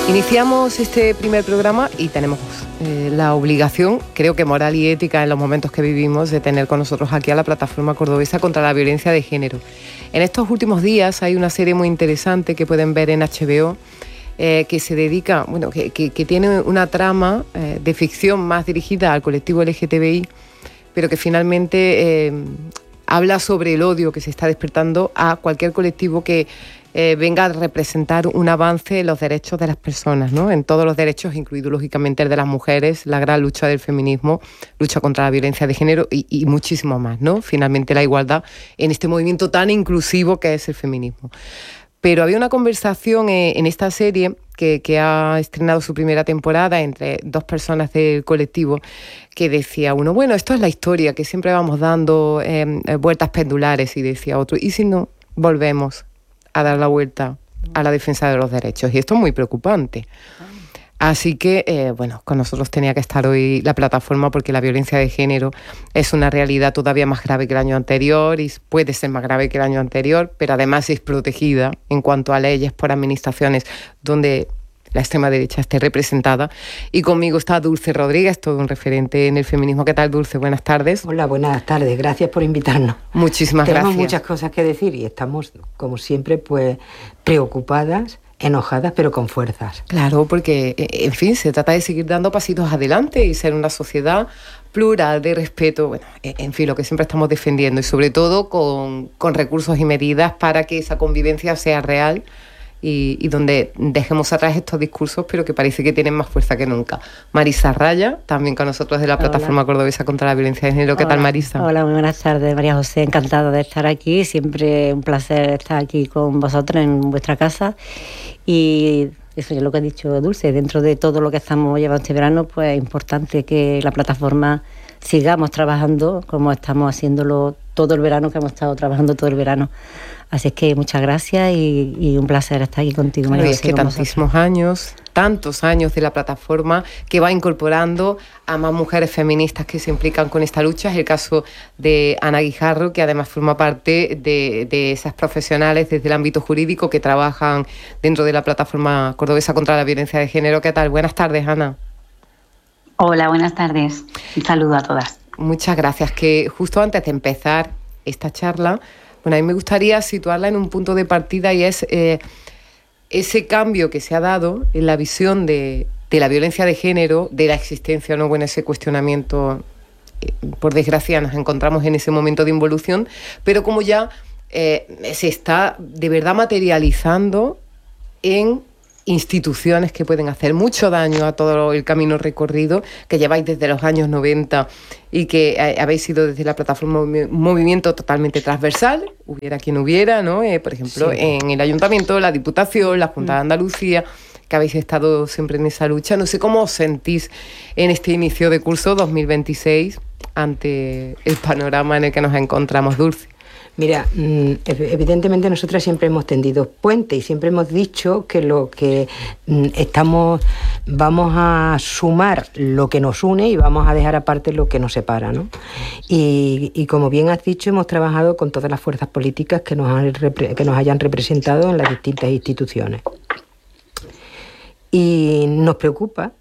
Iniciamos este primer programa y tenemos la obligación, creo que moral y ética en los momentos que vivimos, de tener con nosotros aquí a la Plataforma Cordobesa contra la Violencia de Género. En estos últimos días hay una serie muy interesante que pueden ver en HBO, que se dedica, bueno, que tiene una trama de ficción más dirigida al colectivo LGTBI, pero que finalmente habla sobre el odio que se está despertando a cualquier colectivo que venga a representar un avance en los derechos de las personas, ¿no? En todos los derechos, incluido lógicamente el de las mujeres, la gran lucha del feminismo, lucha contra la violencia de género y muchísimo más, ¿no? Finalmente la igualdad en este movimiento tan inclusivo que es el feminismo. Pero había una conversación en esta serie que ha estrenado su primera temporada entre dos personas del colectivo, que decía uno, bueno, esto es la historia que siempre vamos dando vueltas pendulares, y decía otro, ¿y si no volvemos a dar la vuelta a la defensa de los derechos? Y esto es muy preocupante. Así que, bueno, con nosotros tenía que estar hoy la plataforma, porque la violencia de género es una realidad todavía más grave que el año anterior, y puede ser más grave que el año anterior, pero además es protegida en cuanto a leyes por administraciones donde la extrema derecha esté representada. Y conmigo está Dulce Rodríguez, todo un referente en el feminismo. ¿Qué tal, Dulce? Buenas tardes. Hola, buenas tardes. Gracias por invitarnos. Muchísimas gracias. Tenemos muchas cosas que decir y estamos, como siempre, pues preocupadas, enojadas, pero con fuerzas. Claro, porque, en fin, se trata de seguir dando pasitos adelante y ser una sociedad plural, de respeto, bueno, en fin, lo que siempre estamos defendiendo, y sobre todo con recursos y medidas para que esa convivencia sea real y donde dejemos atrás estos discursos, pero que parece que tienen más fuerza que nunca. Marisa Raya, también con nosotros de la Plataforma Cordobesa contra la Violencia de Género. ¿Qué tal, Marisa? Hola, muy buenas tardes, María José. Encantada de estar aquí. Siempre un placer estar aquí con vosotros en vuestra casa. Y eso es lo que ha dicho Dulce. Dentro de todo lo que estamos llevando este verano, pues es importante que la plataforma sigamos trabajando como estamos haciéndolo todo el verano, que hemos estado trabajando todo el verano. Así es que muchas gracias y un placer estar aquí contigo, María José. Es que tantos años de la plataforma, que va incorporando a más mujeres feministas que se implican con esta lucha. Es el caso de Ana Guijarro, que además forma parte de esas profesionales desde el ámbito jurídico que trabajan dentro de la Plataforma Cordobesa contra la Violencia de Género. ¿Qué tal? Buenas tardes, Ana. Hola, buenas tardes. Un saludo a todas. Muchas gracias. Que justo antes de empezar esta charla, bueno, a mí me gustaría situarla en un punto de partida, y es ese cambio que se ha dado en la visión de la violencia de género, de la existencia o no, bueno, ese cuestionamiento, por desgracia nos encontramos en ese momento de involución, pero como ya se está de verdad materializando en instituciones que pueden hacer mucho daño a todo el camino recorrido que lleváis desde los años 90 y que habéis sido desde la plataforma un movimiento totalmente transversal, hubiera quien hubiera, ¿no? Por ejemplo, sí, en el Ayuntamiento, la Diputación, la Junta de Andalucía, que habéis estado siempre en esa lucha. No sé cómo os sentís en este inicio de curso 2026 ante el panorama en el que nos encontramos, Dulce. Mira, evidentemente nosotras siempre hemos tendido puente y siempre hemos dicho que lo que vamos a sumar lo que nos une y vamos a dejar aparte lo que nos separa, ¿no? Y como bien has dicho, hemos trabajado con todas las fuerzas políticas que nos hayan representado en las distintas instituciones. Y nos preocupa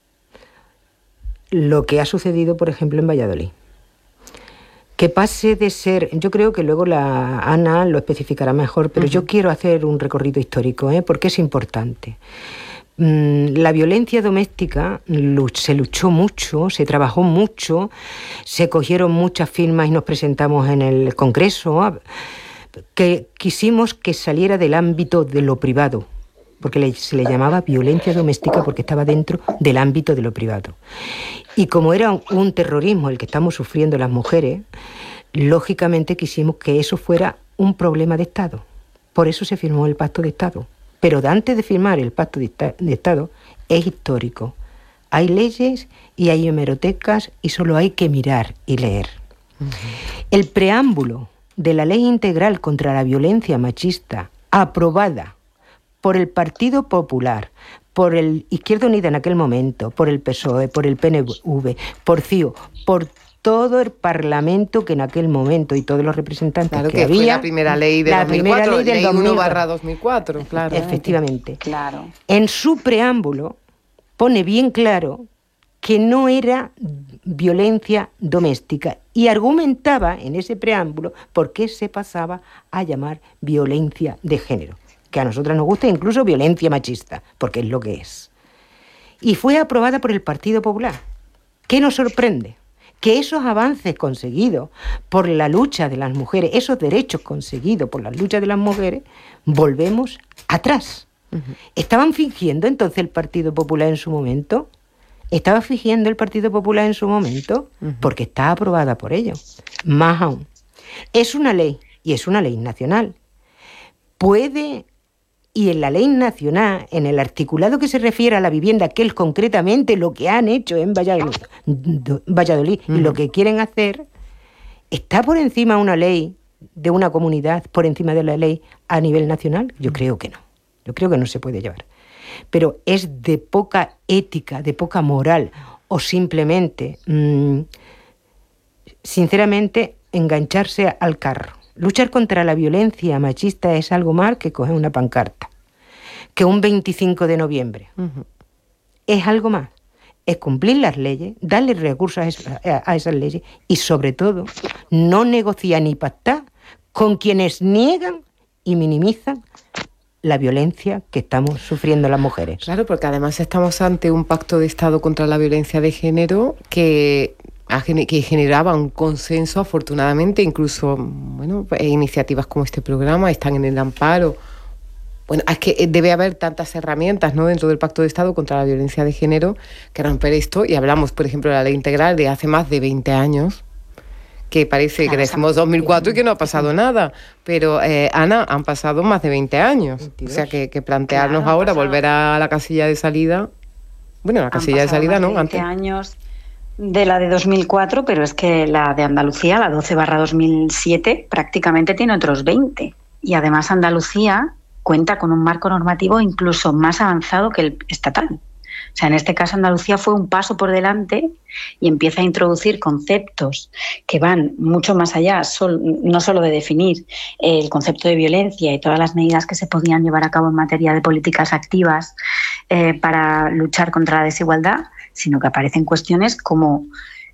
lo que ha sucedido, por ejemplo, en Valladolid. Que pase de ser, yo creo que luego la Ana lo especificará mejor, pero yo quiero hacer un recorrido histórico, porque es importante. La violencia doméstica se luchó mucho, se trabajó mucho, se cogieron muchas firmas y nos presentamos en el Congreso, que quisimos que saliera del ámbito de lo privado, porque se le llamaba violencia doméstica porque estaba dentro del ámbito de lo privado. Y como era un terrorismo el que estamos sufriendo las mujeres, lógicamente quisimos que eso fuera un problema de Estado. Por eso se firmó el Pacto de Estado. Pero antes de firmar el Pacto de Estado es histórico. Hay leyes y hay hemerotecas y solo hay que mirar y leer. El preámbulo de la Ley Integral contra la Violencia Machista, aprobada por el Partido Popular, por el Izquierda Unida en aquel momento, por el PSOE, por el PNV, por CIO, por todo el Parlamento que en aquel momento y todos los representantes claro, que había. Fue la primera ley de 2004, primera ley del ley 1/2004, claro. Efectivamente. Claro. En su preámbulo pone bien claro que no era violencia doméstica y argumentaba en ese preámbulo por qué se pasaba a llamar violencia de género, que a nosotras nos gusta incluso violencia machista, porque es lo que es. Y fue aprobada por el Partido Popular. ¿Qué nos sorprende? Que esos avances conseguidos por la lucha de las mujeres, esos derechos conseguidos por la lucha de las mujeres, volvemos atrás. ¿Estaban fingiendo entonces el Partido Popular en su momento? ¿Estaba fingiendo el Partido Popular en su momento? Porque está aprobada por ellos. Más aún, es una ley, y es una ley nacional. Puede, y en la ley nacional, en el articulado que se refiere a la vivienda, que es concretamente lo que han hecho en Valladolid y lo que quieren hacer, ¿está por encima una ley de una comunidad, por encima de la ley a nivel nacional? Yo creo que no. Yo creo que no se puede llevar. Pero es de poca ética, de poca moral, o simplemente, sinceramente, engancharse al carro. Luchar contra la violencia machista es algo más que coger una pancarta, que un 25 de noviembre. Es algo más. Es cumplir las leyes, darle recursos a esas leyes y, sobre todo, no negociar ni pactar con quienes niegan y minimizan la violencia que estamos sufriendo las mujeres. Claro, porque además estamos ante un pacto de Estado contra la violencia de género que generaba un consenso, afortunadamente, incluso iniciativas como este programa están en el amparo. Bueno, es que debe haber tantas herramientas, ¿no?, dentro del Pacto de Estado contra la violencia de género que romper esto, y hablamos, por ejemplo, de la ley integral de hace más de 20 años, que parece que decimos 2004 y que no ha pasado nada, pero Ana, han pasado más de 20 años, 22. O sea que plantearnos ahora volver a la casilla de salida, bueno, la casilla de salida no, 20 años de la de 2004, pero es que la de Andalucía, la 12/2007, prácticamente tiene otros 20, y además Andalucía cuenta con un marco normativo incluso más avanzado que el estatal. O sea, en este caso Andalucía fue un paso por delante y empieza a introducir conceptos que van mucho más allá, no solo de definir el concepto de violencia y todas las medidas que se podían llevar a cabo en materia de políticas activas para luchar contra la desigualdad, sino que aparecen cuestiones como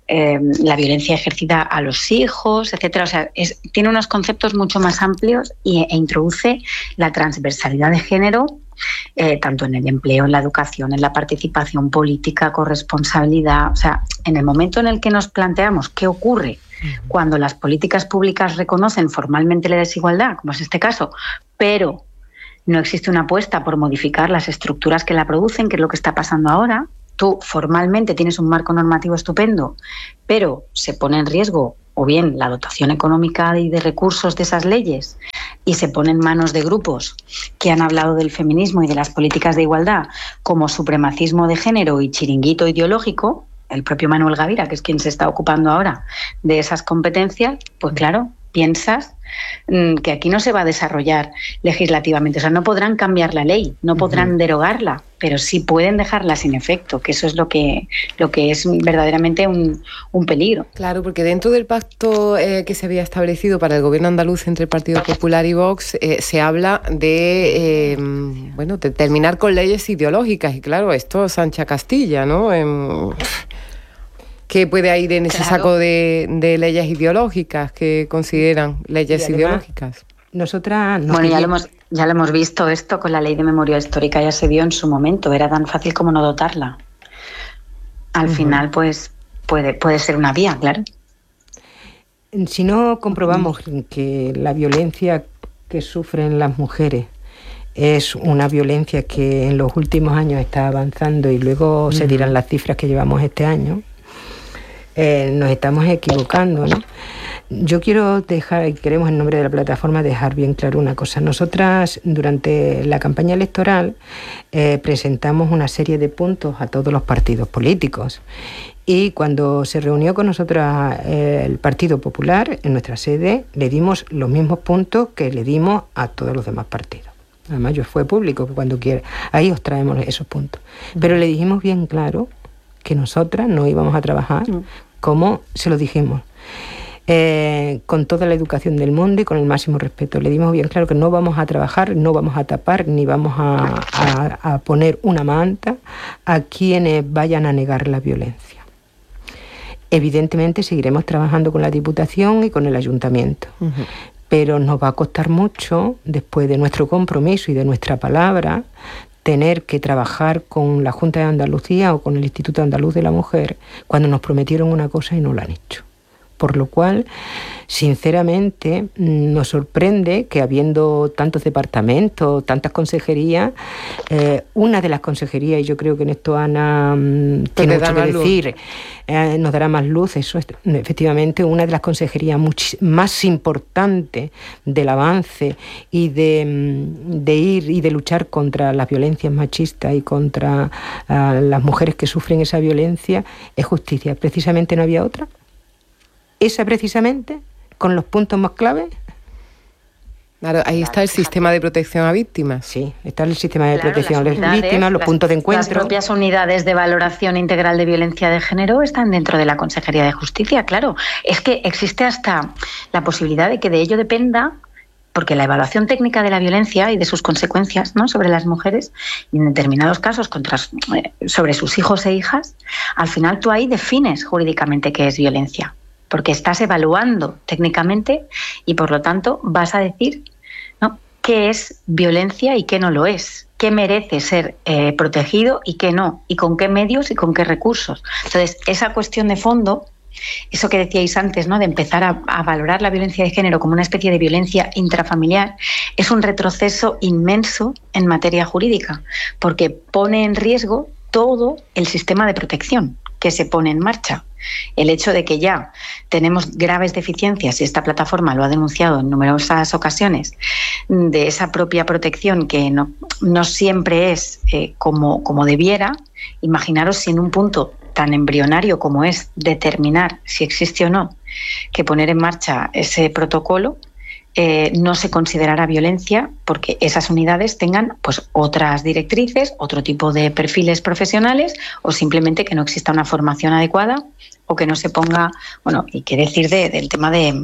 la violencia ejercida a los hijos, etcétera. O sea, tiene unos conceptos mucho más amplios e introduce la transversalidad de género tanto en el empleo, en la educación, en la participación política, corresponsabilidad. O sea, en el momento en el que nos planteamos qué ocurre cuando las políticas públicas reconocen formalmente la desigualdad, como es este caso, pero no existe una apuesta por modificar las estructuras que la producen, que es lo que está pasando ahora. Tú formalmente tienes un marco normativo estupendo, pero se pone en riesgo o bien la dotación económica y de recursos de esas leyes y se pone en manos de grupos que han hablado del feminismo y de las políticas de igualdad como supremacismo de género y chiringuito ideológico, el propio Manuel Gavira, que es quien se está ocupando ahora de esas competencias, pues claro, piensas que aquí no se va a desarrollar legislativamente. O sea, no podrán cambiar la ley, no podrán derogarla, pero sí pueden dejarla sin efecto, que eso es lo que es verdaderamente un peligro. Claro, porque dentro del pacto que se había establecido para el gobierno andaluz entre el Partido Popular y Vox, se habla de terminar con leyes ideológicas, y claro, esto es Sancha Castilla, ¿no? ¿Qué puede ir en ese saco de leyes ideológicas que consideran leyes ideológicas? Nosotras ya lo hemos visto esto con la ley de memoria histórica, ya se vio en su momento, era tan fácil como no dotarla. Al final, pues puede ser una vía, claro. Si no comprobamos que la violencia que sufren las mujeres es una violencia que en los últimos años está avanzando, y luego se dirán las cifras que llevamos este año, nos estamos equivocando, ¿no? Yo quiero queremos en nombre de la plataforma dejar bien claro una cosa. Nosotras durante la campaña electoral presentamos una serie de puntos a todos los partidos políticos, y cuando se reunió con nosotras el Partido Popular en nuestra sede, le dimos los mismos puntos que le dimos a todos los demás partidos. Además, fue público, cuando quiera, ahí os traemos esos puntos. Pero le dijimos bien claro que nosotras no íbamos a trabajar como se lo dijimos. Con toda la educación del mundo y con el máximo respeto. Le dimos bien claro que no vamos a trabajar, no vamos a tapar, ni vamos a poner una manta a quienes vayan a negar la violencia. Evidentemente seguiremos trabajando con la Diputación y con el Ayuntamiento, pero nos va a costar mucho, después de nuestro compromiso y de nuestra palabra, tener que trabajar con la Junta de Andalucía o con el Instituto Andaluz de la Mujer cuando nos prometieron una cosa y no la han hecho. Por lo cual, sinceramente, nos sorprende que habiendo tantos departamentos, tantas consejerías, una de las consejerías, y yo creo que en esto Ana tiene mucho que decir, nos dará más luz, eso es efectivamente una de las consejerías más importantes del avance y de ir y de luchar contra las violencias machistas y contra las mujeres que sufren esa violencia, es justicia. Precisamente no había otra. Esa precisamente, con los puntos más claves. Claro, ahí está el sistema de protección a víctimas. Sí, está el sistema de protección a víctimas, los puntos de encuentro. Las propias unidades de valoración integral de violencia de género están dentro de la Consejería de Justicia, claro. Es que existe hasta la posibilidad de que de ello dependa, porque la evaluación técnica de la violencia y de sus consecuencias, ¿no?, sobre las mujeres, y en determinados casos sobre sus hijos e hijas, al final tú ahí defines jurídicamente qué es violencia, porque estás evaluando técnicamente y por lo tanto vas a decir, ¿no?, qué es violencia y qué no lo es, qué merece ser protegido y qué no, y con qué medios y con qué recursos. Entonces, esa cuestión de fondo, eso que decíais antes, ¿no?, de empezar a valorar la violencia de género como una especie de violencia intrafamiliar, es un retroceso inmenso en materia jurídica, porque pone en riesgo todo el sistema de protección que se pone en marcha. El hecho de que ya tenemos graves deficiencias, y esta plataforma lo ha denunciado en numerosas ocasiones, de esa propia protección que no siempre es como debiera. Imaginaros si en un punto tan embrionario como es determinar si existe o no, que poner en marcha ese protocolo, no se considerará violencia porque esas unidades tengan pues otras directrices, otro tipo de perfiles profesionales, o simplemente que no exista una formación adecuada, o que no se ponga, bueno, y qué decir del tema de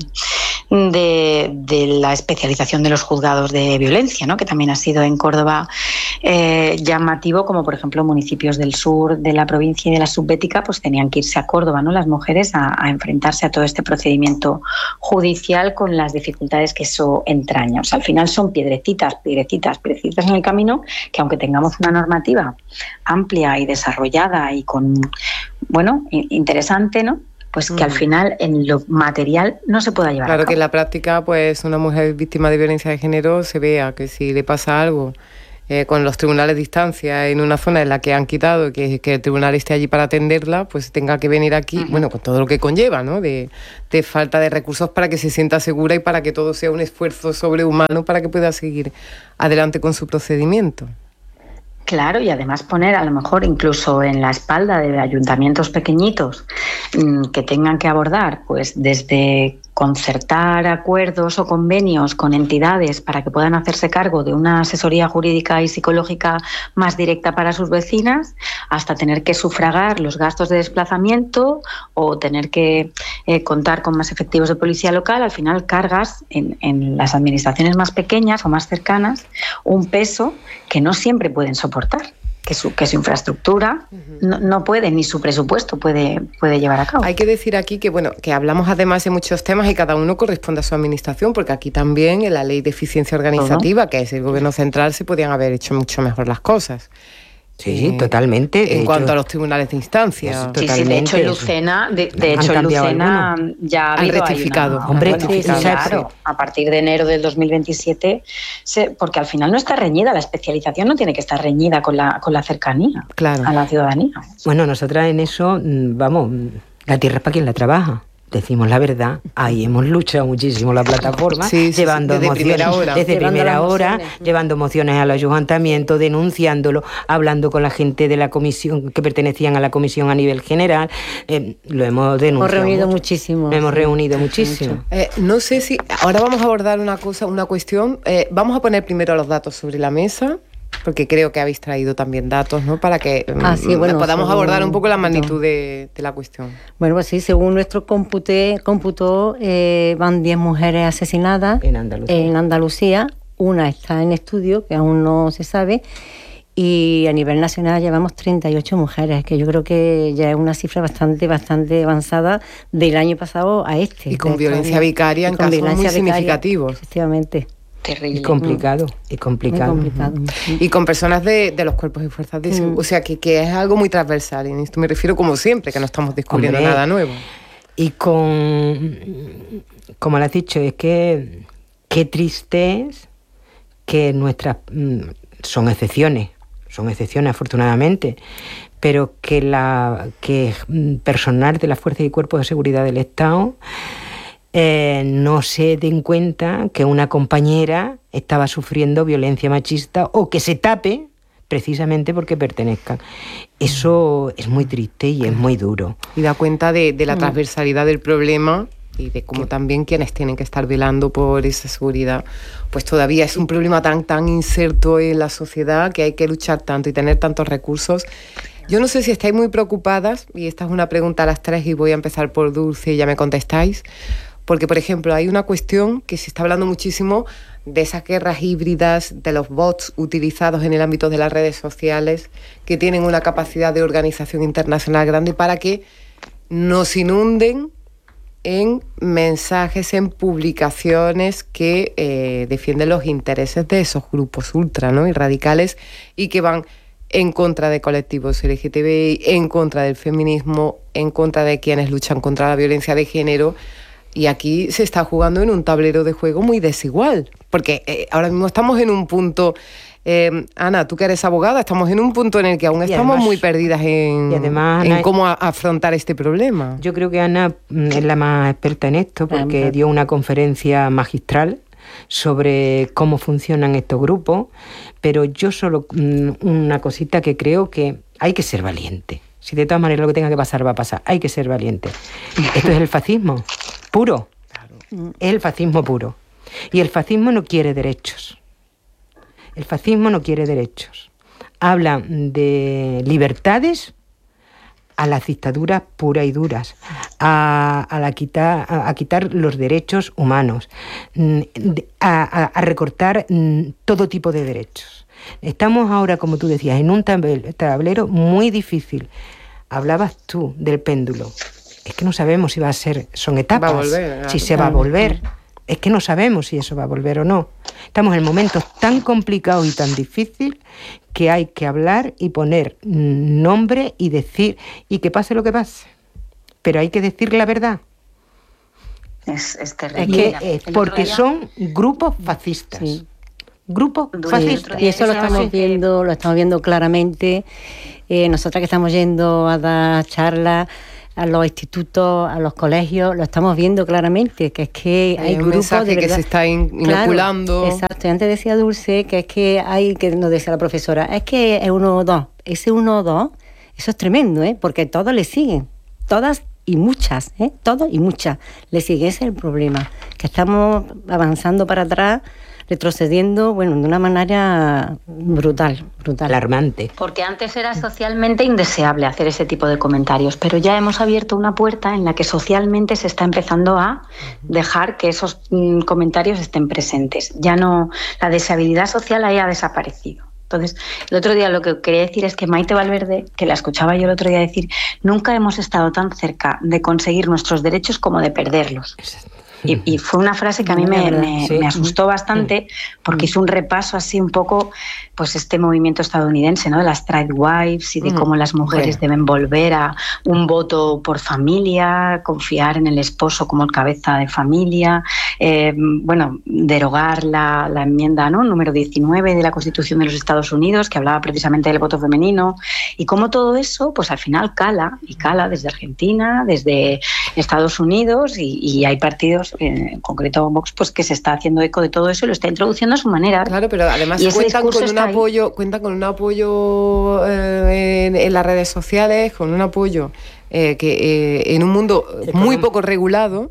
la especialización de los juzgados de violencia, ¿no?, que también ha sido en Córdoba llamativo, como por ejemplo municipios del sur de la provincia y de la subbética pues tenían que irse a Córdoba, ¿no?, las mujeres a enfrentarse a todo este procedimiento judicial con las dificultades que eso entraña. O sea, al final son piedrecitas en el camino, que aunque tengamos una normativa amplia y desarrollada y interesante, ¿no?, pues que al final en lo material no se pueda llevar a cabo. Claro, que en la práctica pues una mujer víctima de violencia de género se vea que si le pasa algo con los tribunales de instancia en una zona en la que han quitado que el tribunal esté allí para atenderla, pues tenga que venir aquí, bueno, con todo lo que conlleva, ¿no?, de falta de recursos para que se sienta segura y para que todo sea un esfuerzo sobrehumano para que pueda seguir adelante con su procedimiento. Claro, y además poner a lo mejor incluso en la espalda de ayuntamientos pequeñitos que tengan que abordar, pues desde concertar acuerdos o convenios con entidades para que puedan hacerse cargo de una asesoría jurídica y psicológica más directa para sus vecinas, hasta tener que sufragar los gastos de desplazamiento o tener que contar con más efectivos de policía local. Al final cargas en las administraciones más pequeñas o más cercanas un peso que no siempre pueden soportar, que su infraestructura no puede, ni su presupuesto puede llevar a cabo. Hay que decir aquí que hablamos además de muchos temas y cada uno corresponde a su administración, porque aquí también en la Ley de Eficiencia Organizativa, que es el Gobierno Central, se podían haber hecho mucho mejor las cosas. Sí, totalmente. En cuanto a los tribunales de instancia. Sí, de hecho, Lucena, ya ha rectificado. Claro, a partir de enero del 2027, porque al final no está reñida, la especialización no tiene que estar reñida con la cercanía a la ciudadanía. Bueno, nosotras en eso, la tierra es para quien la trabaja. Decimos la verdad, ahí hemos luchado muchísimo la plataforma, llevando desde primera hora, llevando mociones al ayuntamiento, denunciándolo, hablando con la gente de la comisión que pertenecían a la comisión a nivel general, lo hemos denunciado. Hemos reunido muchísimo. No sé si ahora vamos a abordar una cuestión. Vamos a poner primero los datos sobre la mesa. Porque creo que habéis traído también datos, ¿no? Para que podamos abordar un poco la magnitud de la cuestión. Bueno, pues sí, según nuestro cómputo, van 10 mujeres asesinadas en Andalucía. Una está en estudio, que aún no se sabe, y a nivel nacional llevamos 38 mujeres, que yo creo que ya es una cifra bastante avanzada del año pasado a este. Y con violencia vicaria en casos muy significativos. Efectivamente. Terrible. Y complicado. Muy complicado. Y con personas de los cuerpos y fuerzas de seguridad. O sea, que es algo muy transversal. Y en esto me refiero, como siempre, que no estamos descubriendo nada nuevo. Y como lo has dicho, es que qué triste es que nuestras... son excepciones afortunadamente, pero que personal de las fuerzas y cuerpos de seguridad del Estado no se den cuenta que una compañera estaba sufriendo violencia machista o que se tape precisamente porque pertenezcan. Eso es muy triste y es muy duro. Y da cuenta de la transversalidad del problema y de cómo también quienes tienen que estar velando por esa seguridad, pues todavía es un problema tan inserto en la sociedad, que hay que luchar tanto y tener tantos recursos. Yo no sé si estáis muy preocupadas, y esta es una pregunta a las tres y voy a empezar por Dulce y ya me contestáis, porque, por ejemplo, hay una cuestión que se está hablando muchísimo de esas guerras híbridas, de los bots utilizados en el ámbito de las redes sociales, que tienen una capacidad de organización internacional grande para que nos inunden en mensajes, en publicaciones que defienden los intereses de esos grupos ultra, ¿no? Y radicales, y que van en contra de colectivos LGTBI, en contra del feminismo, en contra de quienes luchan contra la violencia de género. Y aquí se está jugando en un tablero de juego muy desigual, porque ahora mismo estamos en un punto... Ana, tú que eres abogada, estamos en un punto en el que aún estamos muy perdidas en cómo afrontar este problema. Yo creo que Ana es la más experta en esto, porque dio una conferencia magistral sobre cómo funcionan estos grupos, pero yo solo una cosita que creo que hay que ser valiente. Si de todas maneras lo que tenga que pasar va a pasar, hay que ser valiente. Esto es el fascismo puro, es el fascismo puro. Y el fascismo no quiere derechos. El fascismo no quiere derechos. Habla de libertades a las dictaduras puras y duras, a quitar los derechos humanos, a recortar todo tipo de derechos. Estamos ahora, como tú decías, en un tablero muy difícil. Hablabas tú del péndulo. Es que no sabemos si son etapas, va a volver, si se va a volver. Es que no sabemos si eso va a volver o no. Estamos en momentos tan complicados y tan difíciles que hay que hablar y poner nombre y decir, y que pase lo que pase. Pero hay que decir la verdad. Es terrible. Porque son grupos fascistas. Sí. Grupos fascistas. Y eso lo estamos viendo claramente. Nosotras que estamos yendo a dar charlas a los institutos, a los colegios, lo estamos viendo claramente, que es que hay grupos de verdad, que se está inoculando. Claro, exacto. Y antes decía Dulce que es que nos decía la profesora, es que es 1 o 2. Ese 1 o 2, eso es tremendo, porque todos le siguen, todas y muchas, todos y muchas le siguen. Ese es el problema, que estamos avanzando para atrás, retrocediendo, de una manera brutal. Alarmante. Porque antes era socialmente indeseable hacer ese tipo de comentarios, pero ya hemos abierto una puerta en la que socialmente se está empezando a dejar que esos comentarios estén presentes. Ya no, la deseabilidad social ahí ha desaparecido. Entonces, el otro día lo que quería decir es que Maite Valverde, que la escuchaba yo el otro día decir, nunca hemos estado tan cerca de conseguir nuestros derechos como de perderlos. Y fue una frase que a mí me asustó bastante, porque hizo un repaso así un poco, pues este movimiento estadounidense, ¿no? De las Trade Wives y de cómo las mujeres deben volver a un voto por familia, confiar en el esposo como el cabeza de familia, derogar la enmienda, ¿no? Número 19 de la Constitución de los Estados Unidos, que hablaba precisamente del voto femenino, y cómo todo eso, pues al final cala desde Argentina, desde Estados Unidos, y hay partidos, en concreto Vox, pues que se está haciendo eco de todo eso y lo está introduciendo a su manera. Claro, pero además cuentan con un apoyo en las redes sociales, con un apoyo que en un mundo muy poco regulado,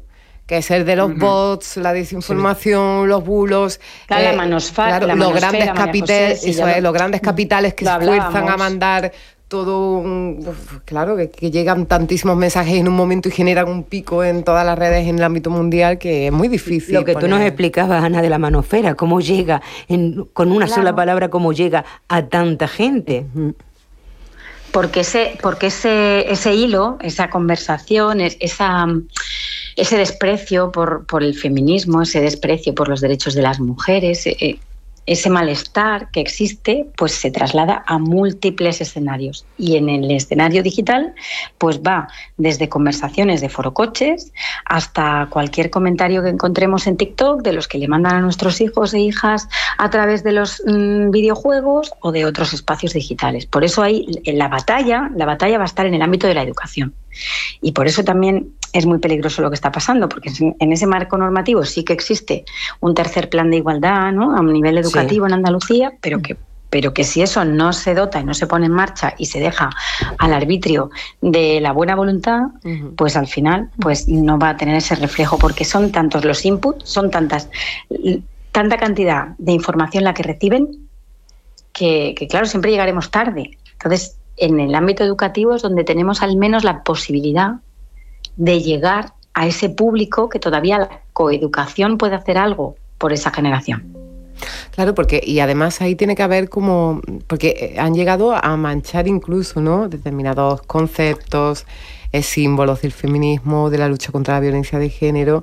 que es el de los bots, la desinformación, los bulos, la manosfera, los grandes capitales, los grandes capitales que se esfuerzan a mandar todo, claro, que llegan tantísimos mensajes en un momento y generan un pico en todas las redes en el ámbito mundial, que es muy difícil. Lo que tú nos explicabas, Ana, de la manosfera, cómo llega, con una sola palabra, cómo llega a tanta gente. Porque ese hilo, esa conversación, ese desprecio por el feminismo, ese desprecio por los derechos de las mujeres, ese malestar que existe, pues se traslada a múltiples escenarios. Y en el escenario digital, pues va desde conversaciones de forocoches hasta cualquier comentario que encontremos en TikTok de los que le mandan a nuestros hijos e hijas a través de los videojuegos o de otros espacios digitales. Por eso la batalla va a estar en el ámbito de la educación. Y por eso también es muy peligroso lo que está pasando, porque en ese marco normativo sí que existe un tercer plan de igualdad, ¿no?, a un nivel educativo en Andalucía, pero que si eso no se dota y no se pone en marcha y se deja al arbitrio de la buena voluntad, pues al final pues no va a tener ese reflejo, porque son tantos los inputs, son tanta cantidad de información la que reciben, que claro, siempre llegaremos tarde. Entonces, en el ámbito educativo es donde tenemos al menos la posibilidad de llegar a ese público, que todavía la coeducación puede hacer algo por esa generación. Claro, y además ahí tiene que haber porque han llegado a manchar incluso, ¿no?, determinados conceptos, símbolos del feminismo, de la lucha contra la violencia de género.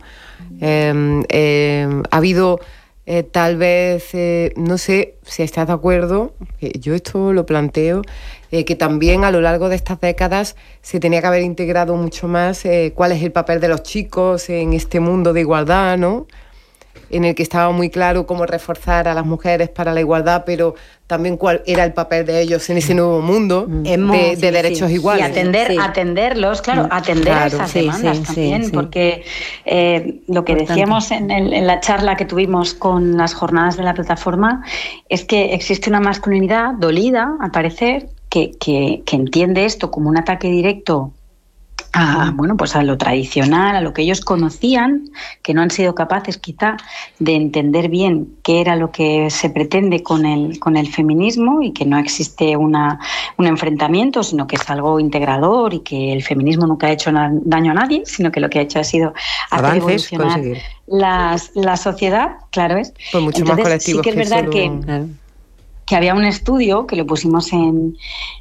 Ha habido tal vez, no sé si estás de acuerdo, que yo esto lo planteo, que también a lo largo de estas décadas se tenía que haber integrado mucho más cuál es el papel de los chicos en este mundo de igualdad, ¿no?, en el que estaba muy claro cómo reforzar a las mujeres para la igualdad, pero también cuál era el papel de ellos en ese nuevo mundo de derechos iguales. Y atenderlos, claro, atender a esas demandas también, porque lo que decíamos en la charla que tuvimos con las jornadas de la plataforma es que existe una masculinidad dolida, al parecer, que entiende esto como un ataque directo pues a lo tradicional, a lo que ellos conocían, que no han sido capaces quizá de entender bien qué era lo que se pretende con el feminismo, y que no existe un enfrentamiento, sino que es algo integrador, y que el feminismo nunca ha hecho daño a nadie, sino que lo que ha hecho ha sido hacer evolucionar la sociedad, claro es. Pues mucho más colectivos. Sí que es verdad que había un estudio que lo pusimos en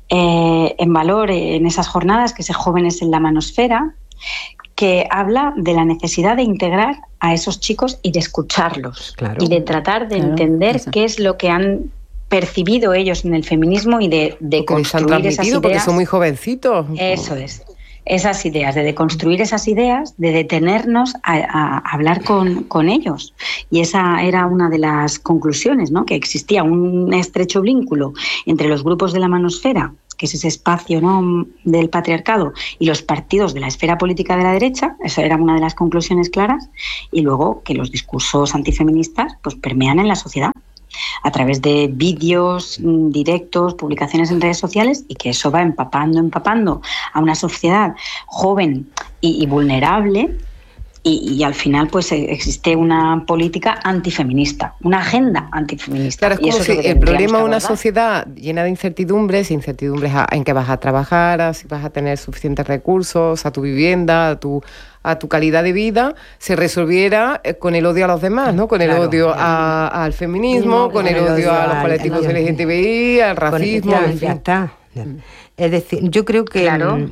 valor en esas jornadas, que es Jóvenes en la Manosfera, que habla de la necesidad de integrar a esos chicos y de escucharlos, y de tratar de entender qué es lo que han percibido ellos en el feminismo, y de construir esas ideas. Porque son muy jovencitos. Eso es. Esas ideas, de deconstruir esas ideas, de detenernos a hablar con ellos. Y esa era una de las conclusiones, ¿no?, que existía un estrecho vínculo entre los grupos de la manosfera, que es ese espacio, ¿no?, del patriarcado, y los partidos de la esfera política de la derecha. Esa era una de las conclusiones claras. Y luego que los discursos antifeministas pues permean en la sociedad a través de vídeos, directos, publicaciones en redes sociales, y que eso va empapando a una sociedad joven y vulnerable, y al final pues existe una política antifeminista, una agenda antifeminista. Claro, es como si el problema de una sociedad llena de incertidumbres en que vas a trabajar, a si vas a tener suficientes recursos, a tu vivienda, a tu calidad de vida, se resolviera con el odio a los demás, ¿no? Con el odio al feminismo, con el odio a los colectivos LGTBI, al racismo, en fin. Ya está. Es decir, yo creo que... Claro.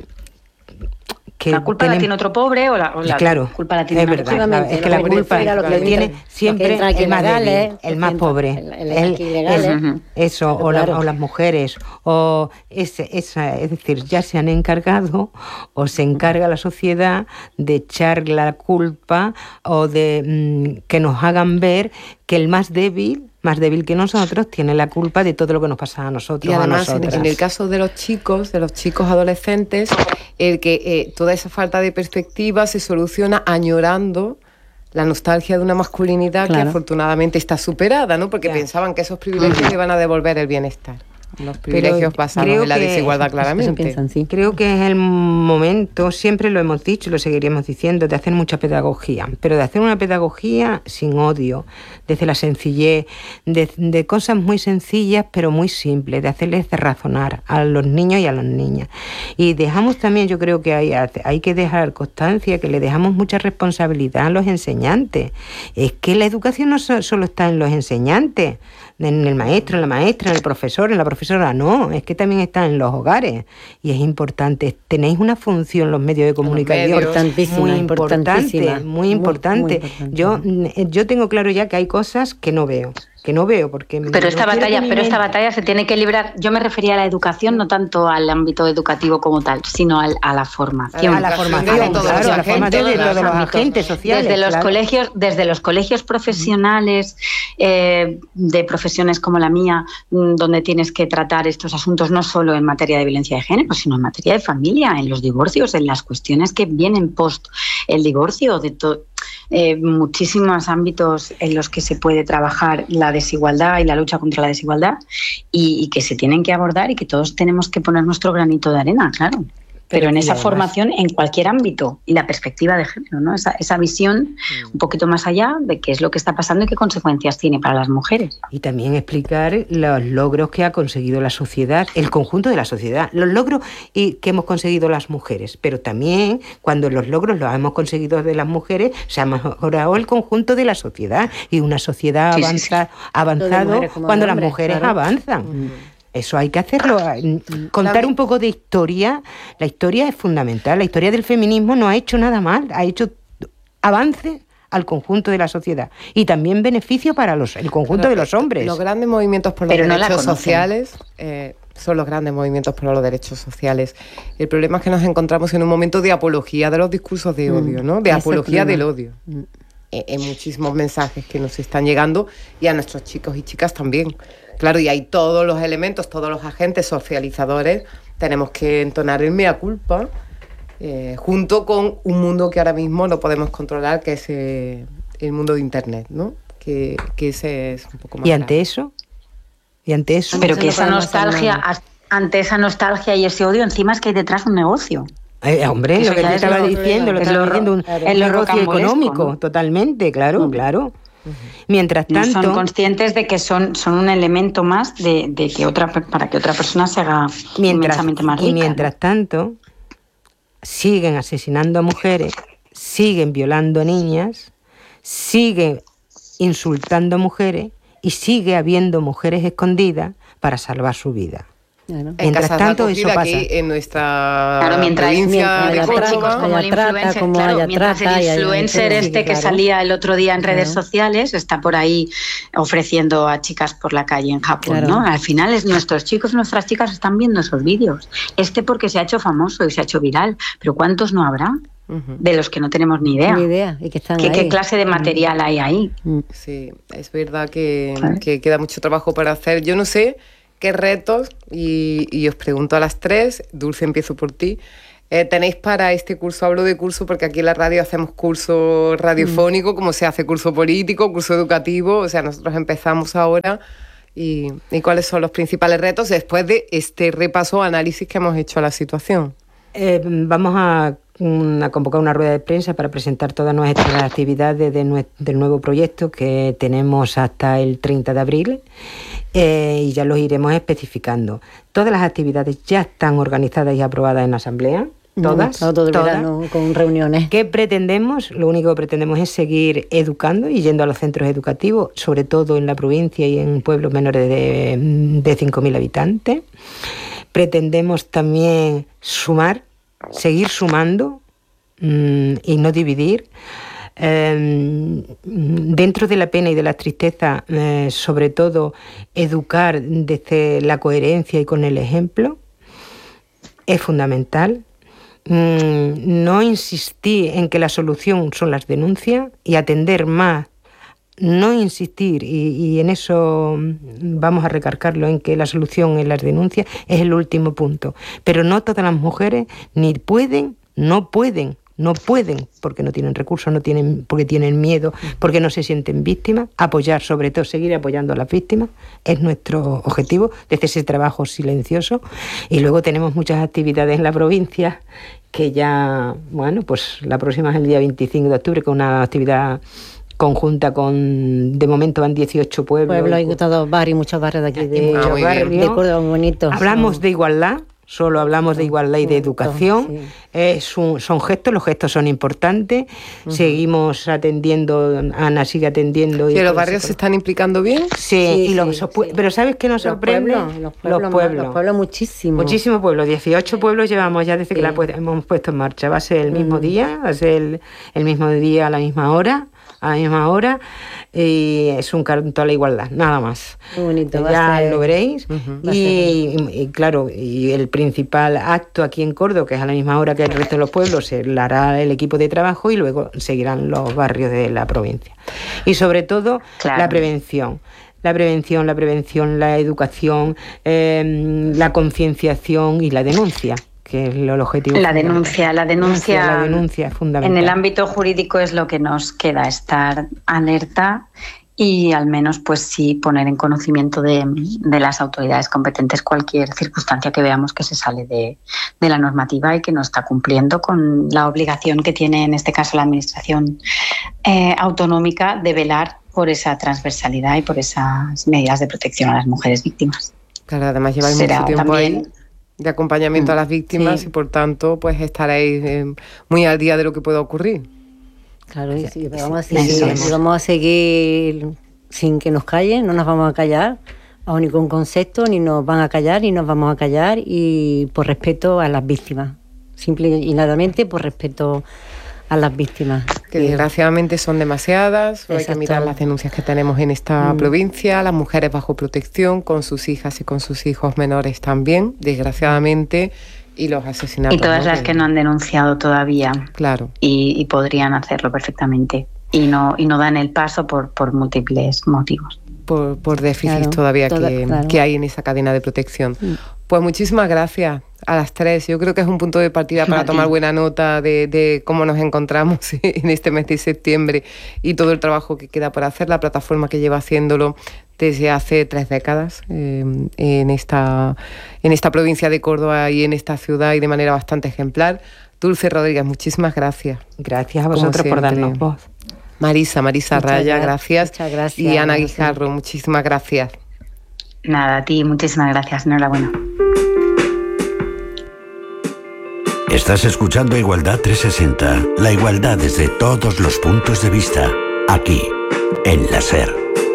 La culpa la tiene otro pobre, o la culpa la tiene una mujer. Es que la culpa la tiene siempre el más débil, el más pobre. Eso, o las mujeres. Es decir, ya se han encargado, o se encarga la sociedad, de echar la culpa, o de que nos hagan ver que el más débil que nosotros, tiene la culpa de todo lo que nos pasa a nosotros. Y además, en el caso de los chicos adolescentes, el que toda esa falta de perspectiva se soluciona añorando la nostalgia de una masculinidad que afortunadamente está superada, ¿no? Porque pensaban que esos privilegios iban a devolver el bienestar. Los privilegios basados en la desigualdad, claramente. Piensan, sí. Creo que es el momento, siempre lo hemos dicho y lo seguiremos diciendo, de hacer mucha pedagogía, pero de hacer una pedagogía sin odio, desde la sencillez, de cosas muy sencillas pero muy simples, de hacerles razonar a los niños y a las niñas. Y dejamos también, yo creo que hay que dejar constancia que le dejamos mucha responsabilidad a los enseñantes. Es que la educación no solo está en los enseñantes, en el maestro, en la maestra, en el profesor, en la profesora, no, es que también está en los hogares y es importante. Tenéis una función los medios de comunicación muy importante, muy importante. Yo tengo claro ya que hay cosas que no veo porque pero esta batalla se tiene que librar. Yo me refería a la educación, no tanto al ámbito educativo como tal, sino a la formación. A la formación de todos los agentes sociales. Desde los colegios profesionales, de profesiones como la mía, donde tienes que tratar estos asuntos no solo en materia de violencia de género, sino en materia de familia, en los divorcios, en las cuestiones que vienen post el divorcio, de todo. Muchísimos ámbitos en los que se puede trabajar la desigualdad y la lucha contra la desigualdad y que se tienen que abordar y que todos tenemos que poner nuestro granito de arena, claro. Pero en esa formación, en cualquier ámbito, y la perspectiva de género, ¿no? Esa visión un poquito más allá de qué es lo que está pasando y qué consecuencias tiene para las mujeres. Y también explicar los logros que ha conseguido la sociedad, el conjunto de la sociedad, los logros que hemos conseguido las mujeres, pero también cuando los logros los hemos conseguido de las mujeres, se ha mejorado el conjunto de la sociedad, y una sociedad avanzado cuando las mujeres avanzan. Eso hay que hacerlo, contar un poco de historia. La historia es fundamental. La historia del feminismo no ha hecho nada mal, ha hecho avance al conjunto de la sociedad y también beneficio para el conjunto de los hombres. Los grandes movimientos por los derechos sociales son los grandes movimientos por los derechos sociales. El problema es que nos encontramos en un momento de apología de los discursos de odio, ¿no? De apología del odio. En muchísimos mensajes que nos están llegando, y a nuestros chicos y chicas también. Claro, y hay todos los elementos, todos los agentes socializadores, tenemos que entonar el mea culpa, junto con un mundo que ahora mismo no podemos controlar, que es el mundo de Internet, ¿no? Que ese es un poco más ante eso? Pero que ante esa nostalgia y ese odio, encima es que hay detrás un negocio. Hombre, lo que te estaba diciendo, un negocio económico, ¿no? Totalmente, claro. Mientras tanto, son conscientes de que son un elemento más para que otra persona se haga inmensamente más rica. Y mientras tanto, siguen asesinando a mujeres, siguen violando niñas, siguen insultando a mujeres y sigue habiendo mujeres escondidas para salvar su vida. Claro. Mientras tanto, eso pasa. Aquí en nuestra mientras chicos como el influencer que salía el otro día en redes sociales está por ahí ofreciendo a chicas por la calle en Japón, ¿no? Al final nuestros chicos y nuestras chicas están viendo esos vídeos. Porque se ha hecho famoso y se ha hecho viral, pero ¿cuántos no habrá? De los que no tenemos ni idea. Y que están ¿Qué clase de material hay ahí? Sí, es verdad que queda mucho trabajo para hacer. Yo no sé qué retos, y os pregunto a las tres, Dulce, empiezo por ti, tenéis para este curso. Hablo de curso porque aquí en la radio hacemos curso radiofónico, como se hace curso político, curso educativo, o sea, nosotros empezamos ahora. ¿Y cuáles son los principales retos después de este repaso, análisis que hemos hecho a la situación? Vamos a convocar una rueda de prensa para presentar todas nuestras actividades del nuevo proyecto que tenemos hasta el 30 de abril. Y ya los iremos especificando. Todas las actividades ya están organizadas y aprobadas en la asamblea. Todo el verano con reuniones. ¿Qué pretendemos? Lo único que pretendemos es seguir educando y yendo a los centros educativos, sobre todo en la provincia y en pueblos menores de 5.000 habitantes. Pretendemos también seguir sumando y no dividir. Dentro de la pena y de la tristeza, sobre todo educar desde la coherencia y con el ejemplo es fundamental. No insistir en que la solución son las denuncias y atender más, no insistir, y en eso vamos a recargarlo, en que la solución en las denuncias es el último punto, pero no todas las mujeres no pueden no pueden, porque no tienen recursos, porque tienen miedo, porque no se sienten víctimas, apoyar, sobre todo seguir apoyando a las víctimas, es nuestro objetivo desde ese trabajo silencioso. Y luego tenemos muchas actividades en la provincia que ya, bueno, pues la próxima es el día 25 de octubre, con una actividad conjunta de momento van 18 pueblos. Hay muchos barrios de aquí de Córdoba, muy bonitos. Hablamos de igualdad, solo hablamos de igualdad y de educación. Sí. Son gestos, los gestos son importantes. Seguimos atendiendo, Ana sigue atendiendo. ¿Y los barrios se están implicando bien? Sí, pero ¿sabes qué nos sorprende? Los pueblos muchísimo. Muchísimos pueblos, 18 pueblos llevamos ya desde que hemos puesto en marcha. Va a ser el mismo día, va a ser el mismo día a la misma hora. Y es un canto a la igualdad, nada más. Muy bonito, ya lo veréis. Y claro, y el principal acto aquí en Córdoba, que es a la misma hora que el resto de los pueblos, se lo hará el equipo de trabajo y luego seguirán los barrios de la provincia. Y sobre todo, la prevención. La prevención, la educación, la concienciación y la denuncia, que es el objetivo. La denuncia es fundamental. En el ámbito jurídico es lo que nos queda, estar alerta y al menos pues sí poner en conocimiento de las autoridades competentes cualquier circunstancia que veamos que se sale de la normativa y que no está cumpliendo con la obligación que tiene en este caso la administración autonómica de velar por esa transversalidad y por esas medidas de protección a las mujeres víctimas. Claro, además lleváis mucho tiempo ahí de acompañamiento a las víctimas y por tanto pues estaréis muy al día de lo que pueda ocurrir. Claro, sí, pero vamos a seguir sin que nos callen, no nos vamos a callar bajo ningún concepto, ni nos van a callar ni nos vamos a callar, y por respeto a las víctimas, simple y nadamente por respeto a las víctimas. Que desgraciadamente son demasiadas. Hay que mirar las denuncias que tenemos en esta provincia, las mujeres bajo protección, con sus hijas y con sus hijos menores también, desgraciadamente, y los asesinatos. Y todas las que no han denunciado todavía. Claro. Y podrían hacerlo perfectamente. Y no dan el paso por múltiples motivos. Por déficit todavía que hay en esa cadena de protección. Pues muchísimas gracias a las tres. Yo creo que es un punto de partida para tomar buena nota de cómo nos encontramos en este mes de septiembre y todo el trabajo que queda por hacer, la plataforma que lleva haciéndolo desde hace 3 décadas en esta provincia de Córdoba y en esta ciudad, y de manera bastante ejemplar. Dulce Rodríguez, muchísimas gracias. Gracias a vosotros por darnos voz. Marisa Raya, gracias. Muchas gracias. Y Ana Guijarro, muchísimas gracias. Nada, a ti, muchísimas gracias. Enhorabuena. Estás escuchando Igualdad 360, la igualdad desde todos los puntos de vista, aquí, en la SER.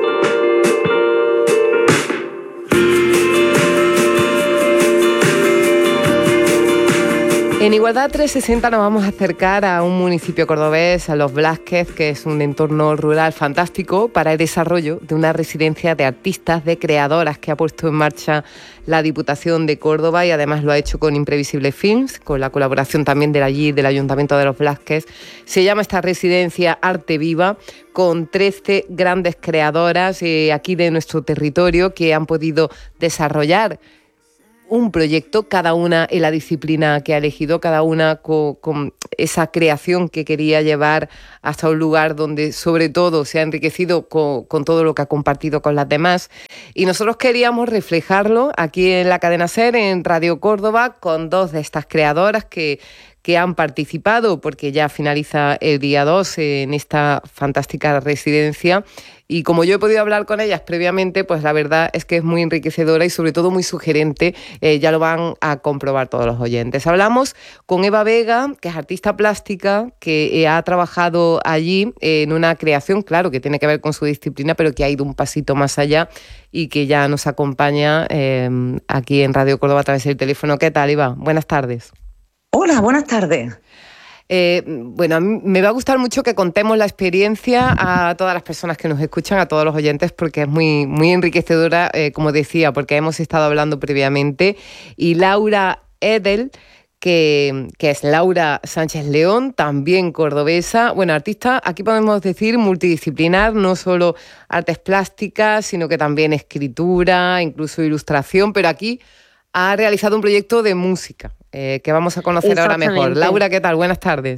En Igualdad 360 nos vamos a acercar a un municipio cordobés, a Los Blázquez, que es un entorno rural fantástico para el desarrollo de una residencia de artistas, de creadoras que ha puesto en marcha la Diputación de Córdoba, y además lo ha hecho con Imprevisible Films, con la colaboración también del Ayuntamiento de Los Blázquez. Se llama esta residencia Arte Viva, con 13 grandes creadoras aquí de nuestro territorio que han podido desarrollar un proyecto, cada una en la disciplina que ha elegido, cada una con esa creación que quería llevar hasta un lugar donde sobre todo se ha enriquecido con todo lo que ha compartido con las demás. Y nosotros queríamos reflejarlo aquí en la cadena SER, en Radio Córdoba, con 2 de estas creadoras que han participado, porque ya finaliza el día 2 en esta fantástica residencia. Y como yo he podido hablar con ellas previamente, pues la verdad es que es muy enriquecedora y sobre todo muy sugerente. Ya lo van a comprobar todos los oyentes. Hablamos con Eva Vega, que es artista plástica, que ha trabajado allí en una creación, claro, que tiene que ver con su disciplina, pero que ha ido un pasito más allá y que ya nos acompaña aquí en Radio Córdoba a través del teléfono. ¿Qué tal, Eva? Buenas tardes. Hola, buenas tardes. Bueno, a mí me va a gustar mucho que contemos la experiencia a todas las personas que nos escuchan, a todos los oyentes, porque es muy, muy enriquecedora, como decía, porque hemos estado hablando previamente. Y Laura Edel, que es Laura Sánchez León, también cordobesa, bueno, artista, aquí podemos decir multidisciplinar, no solo artes plásticas, sino que también escritura, incluso ilustración, pero aquí ha realizado un proyecto de música. Que vamos a conocer ahora mejor. Laura, ¿qué tal? Buenas tardes.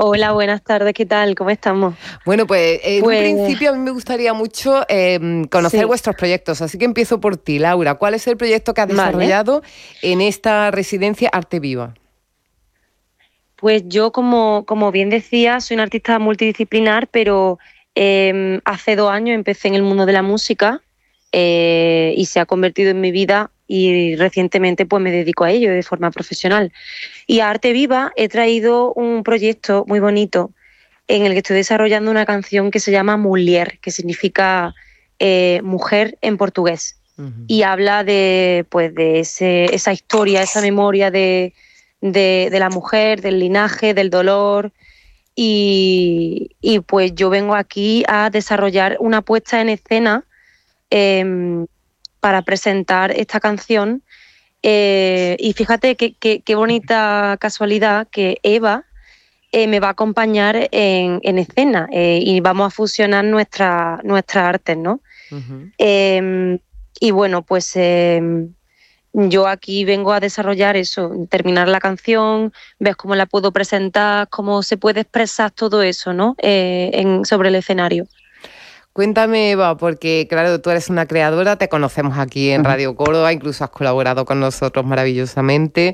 Hola, buenas tardes, ¿qué tal? ¿Cómo estamos? Bueno, pues en un principio a mí me gustaría mucho conocer vuestros proyectos, así que empiezo por ti, Laura. ¿Cuál es el proyecto que has desarrollado en esta residencia Arte Viva? Pues yo, como bien decía, soy una artista multidisciplinar, pero hace 2 años empecé en el mundo de la música y se ha convertido en mi vida, y recientemente pues me dedico a ello de forma profesional. Y a Arte Viva he traído un proyecto muy bonito en el que estoy desarrollando una canción que se llama Mulher, que significa mujer en portugués. Y habla de esa historia, esa memoria de la mujer, del linaje, del dolor. Y pues yo vengo aquí a desarrollar una puesta en escena para presentar esta canción. Y fíjate qué bonita casualidad que Eva me va a acompañar en escena, y vamos a fusionar nuestras artes, ¿no? Y bueno, pues yo aquí vengo a desarrollar eso, terminar la canción, ver cómo la puedo presentar, cómo se puede expresar todo eso, ¿no? Sobre el escenario. Cuéntame, Eva, porque claro, tú eres una creadora, te conocemos aquí en Radio Córdoba, incluso has colaborado con nosotros maravillosamente.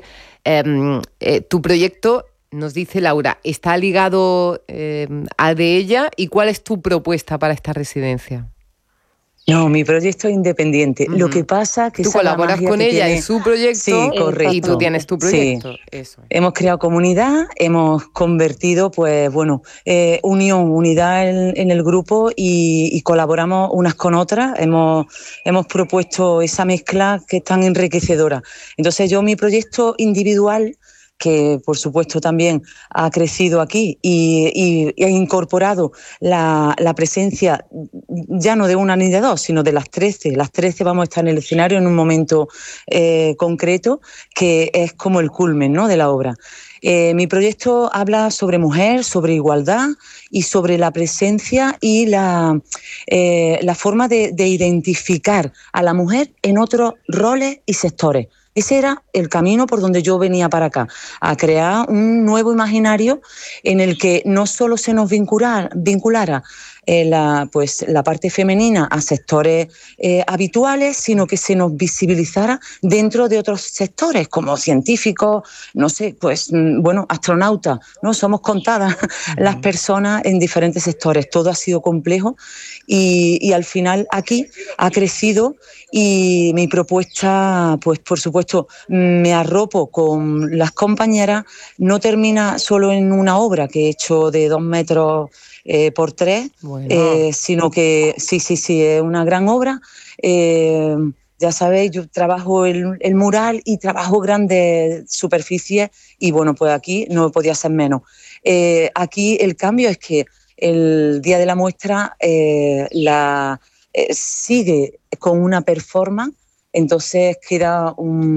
Tu proyecto, nos dice Laura, está ligado al de ella, ¿y cuál es tu propuesta para esta residencia? No, mi proyecto es independiente. Lo que pasa que tú colaboras con ella en su proyecto, sí, correcto, y tú tienes tu proyecto. Sí. Eso. Hemos creado comunidad, hemos convertido, pues bueno, unidad en el grupo y colaboramos unas con otras. Hemos propuesto esa mezcla que es tan enriquecedora. Entonces mi proyecto individual, que por supuesto también ha crecido aquí y ha incorporado la presencia ya no de una ni de dos, sino de las 13. Las 13 vamos a estar en el escenario en un momento concreto, que es como el culmen, ¿no?, de la obra. Mi proyecto habla sobre mujer, sobre igualdad y sobre la presencia y la forma de identificar a la mujer en otros roles y sectores. Ese era el camino por donde yo venía para acá, a crear un nuevo imaginario en el que no solo se nos vinculara la parte femenina a sectores habituales, sino que se nos visibilizara dentro de otros sectores, como científicos, no sé, astronautas, ¿no? Somos contadas las personas en diferentes sectores. Todo ha sido complejo y al final aquí ha crecido, y mi propuesta, pues por supuesto, me arropo con las compañeras. No termina solo en una obra que he hecho de 2 metros por 3, sino que sí, es una gran obra. Ya sabéis, yo trabajo el mural y trabajo grandes superficies, y bueno, pues aquí no podía ser menos. Aquí el cambio es que el día de la muestra sigue con una performance, entonces queda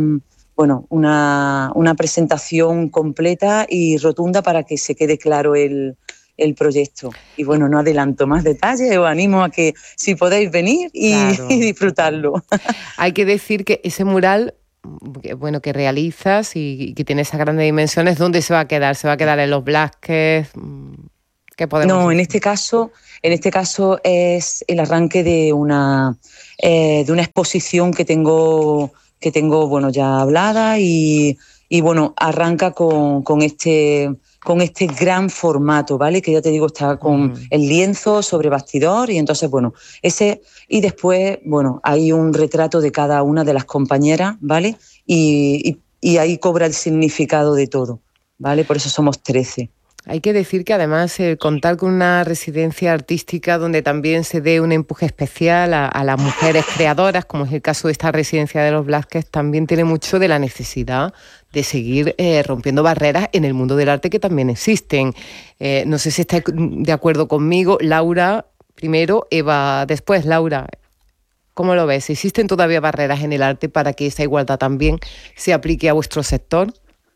una presentación completa y rotunda para que se quede claro el proyecto. Y bueno, no adelanto más detalles, os animo a que si podéis venir y disfrutarlo. Hay que decir que ese mural que realizas y que tiene esas grandes dimensiones, ¿dónde se va a quedar? ¿Se va a quedar en los Blázquez? ¿Qué podemos decir? En este caso es el arranque de una exposición que tengo ya hablada, y bueno, arranca con este gran formato, ¿vale? Que ya te digo, está con el lienzo sobre bastidor, y entonces, bueno, y después, bueno, hay un retrato de cada una de las compañeras, ¿vale? Y ahí cobra el significado de todo, ¿vale? Por eso somos 13. Hay que decir que además contar con una residencia artística donde también se dé un empuje especial a las mujeres creadoras, como es el caso de esta residencia de los Blázquez, también tiene mucho de la necesidad de seguir rompiendo barreras en el mundo del arte, que también existen. No sé si estáis de acuerdo conmigo. Laura primero, Eva después. Laura, ¿cómo lo ves? ¿Existen todavía barreras en el arte para que esa igualdad también se aplique a vuestro sector?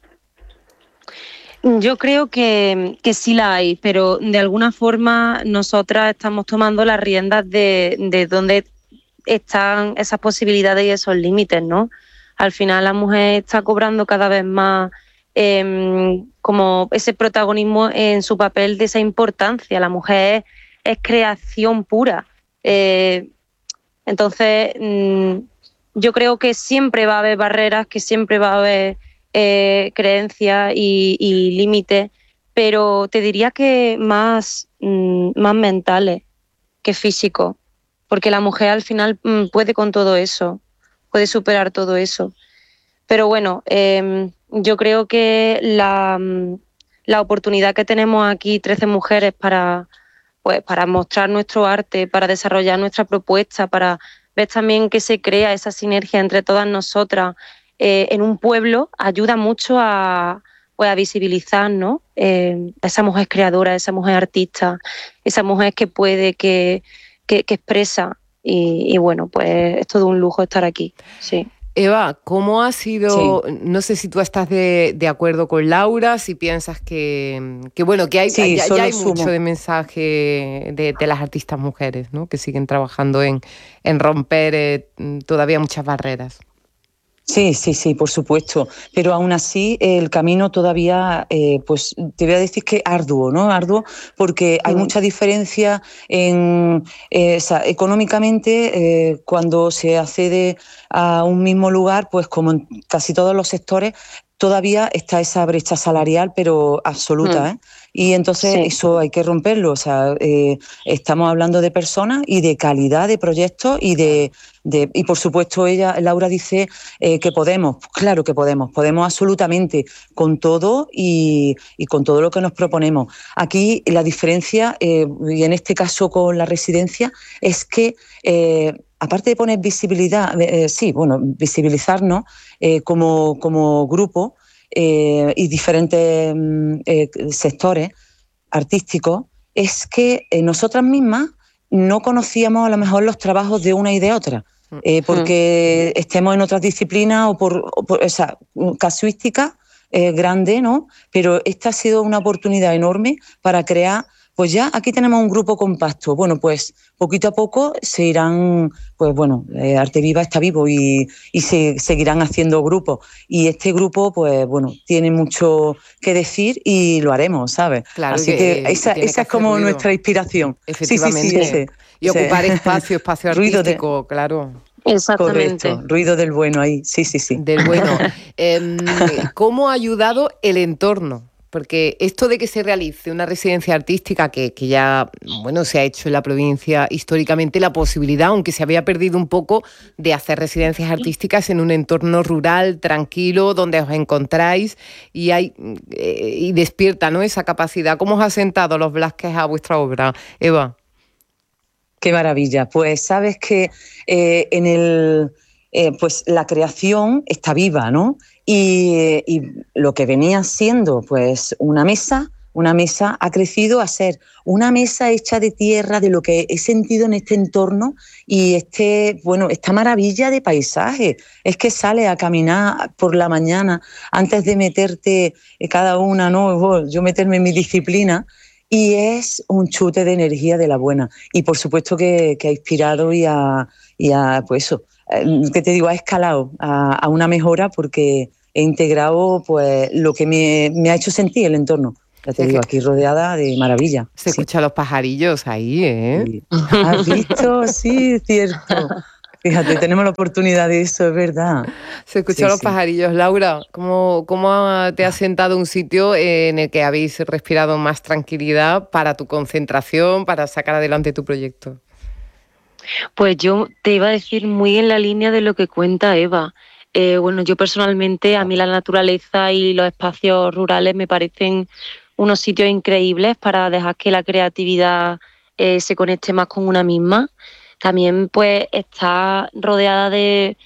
Yo creo que sí la hay, pero de alguna forma nosotras estamos tomando las riendas de dónde están esas posibilidades y esos límites, ¿no? Al final la mujer está cobrando cada vez más como ese protagonismo en su papel de esa importancia. La mujer es creación pura. Entonces, yo creo que siempre va a haber barreras, que siempre va a haber creencias y límites, pero te diría que más mentales que físicos, porque la mujer al final puede con todo eso, puede superar todo eso. Pero bueno, yo creo que la oportunidad que tenemos aquí 13 mujeres para mostrar nuestro arte, para desarrollar nuestra propuesta, para ver también que se crea esa sinergia entre todas nosotras en un pueblo, ayuda mucho a visibilizar, ¿no? Esa mujer creadora, esa mujer artista, esa mujer que puede, que expresa. Y bueno, pues es todo un lujo estar aquí, sí. Eva, ¿cómo ha sido? Sí. No sé si tú estás de acuerdo con Laura, si piensas que bueno, que hay, Sí, ya hay sumo. mucho de mensaje de las artistas mujeres, ¿no? Que siguen trabajando en romper todavía muchas barreras. Sí, por supuesto. Pero aún así el camino todavía, pues te voy a decir que arduo, ¿no? Arduo porque hay mucha diferencia económicamente cuando se accede a un mismo lugar, pues como en casi todos los sectores, todavía está esa brecha salarial, pero absoluta, ¿eh? Y entonces eso hay que romperlo. O sea, estamos hablando de personas y de calidad de proyectos y por supuesto Laura dice que podemos, claro que podemos absolutamente con todo y con todo lo que nos proponemos. Aquí la diferencia, y en este caso con la residencia, es que aparte de poner visibilidad, visibilizarnos como grupo y diferentes sectores artísticos, es que nosotras mismas no conocíamos a lo mejor los trabajos de una y de otra. Porque estemos en otras disciplinas o por esa casuística grande, ¿no? Pero esta ha sido una oportunidad enorme para crear, pues ya aquí tenemos un grupo compacto. Bueno, pues poquito a poco se irán, pues bueno, Arte Viva está vivo y se seguirán haciendo grupos. Y este grupo, pues bueno, tiene mucho que decir y lo haremos, ¿sabes? Claro, así que esa es como ruido. nuestra inspiración. Efectivamente. Sí. Y ocupar espacio Ruido artístico, claro. Exactamente. Correcto, ruido del bueno ahí, sí. Del bueno. ¿Cómo ha ayudado el entorno? Porque esto de que se realice una residencia artística que ya, bueno, se ha hecho en la provincia históricamente, la posibilidad, aunque se había perdido un poco, de hacer residencias artísticas en un entorno rural, tranquilo, donde os encontráis y despierta, ¿no?, esa capacidad. ¿Cómo os ha sentado los Blázquez a vuestra obra, Eva? Qué maravilla. Pues sabes que pues la creación está viva, ¿no? Y lo que venía siendo pues una mesa ha crecido a ser una mesa hecha de tierra, de lo que he sentido en este entorno y esta maravilla de paisaje. Es que sales a caminar por la mañana antes de meterte cada una, ¿no? Yo meterme en mi disciplina. Y es un chute de energía de la buena. Y por supuesto que ha inspirado y pues eso, ¿qué te digo? Ha escalado a una mejora porque he integrado pues lo que me ha hecho sentir el entorno. Ya te digo, aquí rodeada de maravilla. Se escuchan los pajarillos ahí, ¿eh? Sí. ¿Has visto? Sí, cierto. Fíjate, tenemos la oportunidad de eso, es verdad. Se escuchan los pajarillos. Laura, ¿cómo te has sentado un sitio en el que habéis respirado más tranquilidad para tu concentración, para sacar adelante tu proyecto? Pues yo te iba a decir muy en la línea de lo que cuenta Eva. Bueno, yo personalmente, a mí la naturaleza y los espacios rurales me parecen unos sitios increíbles para dejar que la creatividad se conecte más con una misma. También pues está rodeada de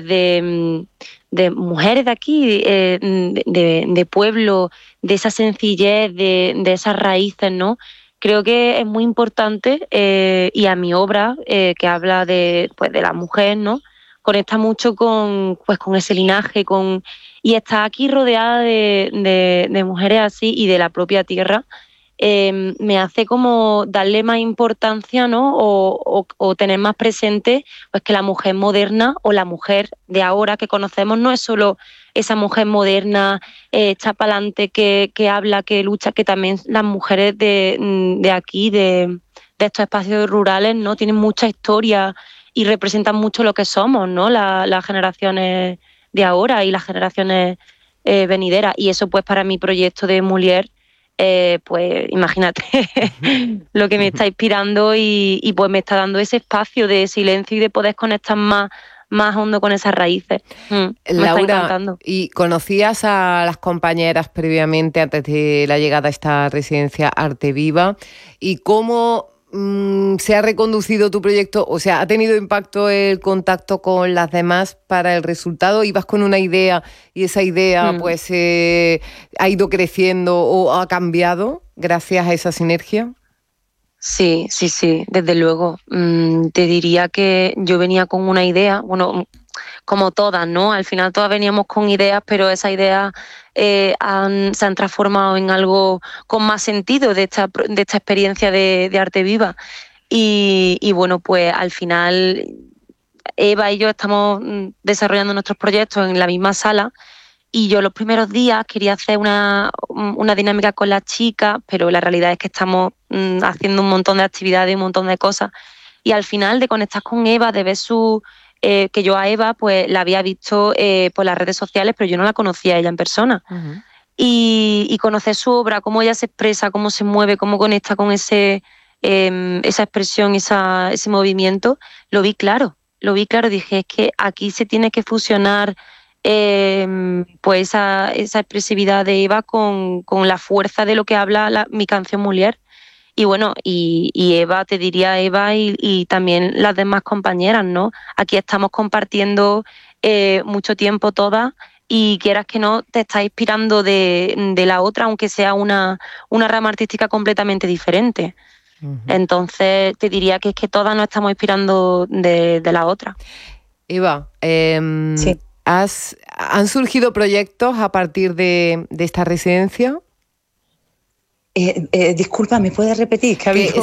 mujeres de aquí, de pueblo, de esa sencillez, de esas raíces, ¿no? Creo que es muy importante y a mi obra, que habla de la mujer, ¿no?, conecta mucho con ese linaje, y está aquí rodeada de mujeres así y de la propia tierra. me hace como darle más importancia, ¿no? O tener más presente pues que la mujer moderna o la mujer de ahora que conocemos no es solo esa mujer moderna, hecha para adelante, que habla, que lucha, que también las mujeres de aquí, de estos espacios rurales, ¿no? Tienen mucha historia y representan mucho lo que somos, ¿no? Las generaciones de ahora y las generaciones venideras. Y eso pues para mi proyecto de Mulier, pues imagínate lo que me está inspirando y pues me está dando ese espacio de silencio y de poder conectar más hondo con esas raíces. Me está encantando. ¿Y conocías a las compañeras previamente, antes de la llegada a esta residencia Arte Viva? ¿Y cómo se ha reconducido tu proyecto? O sea, ¿ha tenido impacto el contacto con las demás para el resultado? ¿Ibas con una idea y esa idea pues ha ido creciendo o ha cambiado gracias a esa sinergia? Sí, desde luego. Te diría que yo venía con una idea, bueno, como todas, ¿no? Al final todas veníamos con ideas, pero esas ideas se han transformado en algo con más sentido de esta experiencia de Arte Viva. Y bueno, pues al final Eva y yo estamos desarrollando nuestros proyectos en la misma sala. Y yo los primeros días quería hacer una dinámica con las chicas, pero la realidad es que estamos haciendo un montón de actividades, un montón de cosas. Y al final de conectar con Eva, de ver que yo a Eva pues la había visto por las redes sociales, pero yo no la conocía a ella en persona. Uh-huh. Y conocer su obra, cómo ella se expresa, cómo se mueve, cómo conecta con esa expresión, ese movimiento, lo vi claro. Dije, es que aquí se tiene que fusionar pues esa expresividad de Eva con la fuerza de lo que habla mi canción Mulier. Y bueno, y Eva, te diría Eva y también las demás compañeras, ¿no? Aquí estamos compartiendo mucho tiempo todas y quieras que no, te está inspirando de la otra, aunque sea una rama artística completamente diferente. Uh-huh. Entonces te diría que es que todas nos estamos inspirando de la otra. Eva, sí. ¿Han surgido proyectos a partir de esta residencia? Disculpa, ¿me puedes repetir?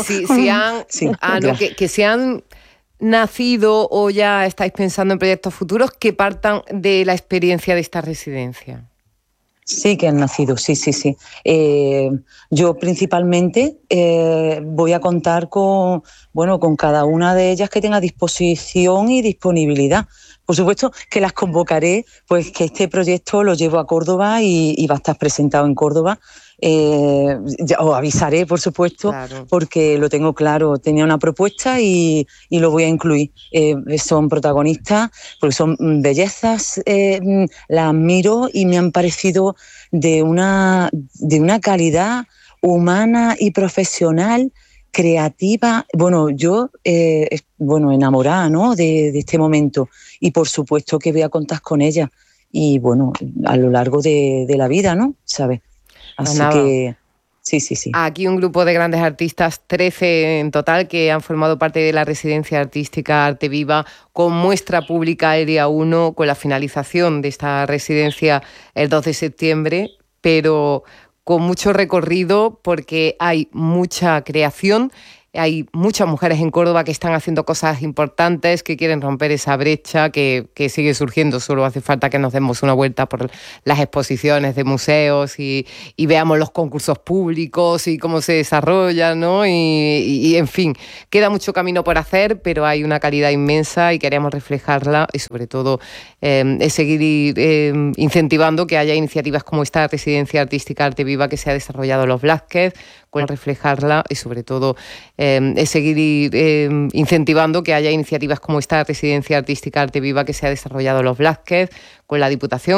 Que si han nacido o ya estáis pensando en proyectos futuros que partan de la experiencia de esta residencia. Sí, que han nacido, sí. Yo principalmente voy a contar con cada una de ellas que tenga disposición y disponibilidad. Por supuesto que las convocaré, pues que este proyecto lo llevo a Córdoba y va a estar presentado en Córdoba. Ya os avisaré, por supuesto, claro. Porque lo tengo claro. Tenía una propuesta y lo voy a incluir. Son protagonistas, porque son bellezas, las admiro y me han parecido de una calidad humana y profesional, creativa. Bueno, yo enamorada, ¿no? de este momento, y por supuesto que voy a contar con ella y bueno, a lo largo de la vida, ¿no? ¿Sabes? Así que sí. Aquí un grupo de grandes artistas, 13 en total, que han formado parte de la residencia artística Arte Viva, con muestra pública el día 1, con la finalización de esta residencia el 2 de septiembre, pero con mucho recorrido porque hay mucha creación. Hay muchas mujeres en Córdoba que están haciendo cosas importantes, que quieren romper esa brecha que sigue surgiendo. Solo hace falta que nos demos una vuelta por las exposiciones de museos y veamos los concursos públicos y cómo se desarrollan, ¿no? Y en fin, queda mucho camino por hacer, pero hay una calidad inmensa y queremos reflejarla y sobre todo seguir incentivando que haya iniciativas como esta residencia artística Arte Viva que se ha desarrollado en Los Blázquez, con reflejarla y sobre todo seguir incentivando que haya iniciativas como esta residencia artística Arte Viva que se ha desarrollado en Los Blázquez con la Diputación.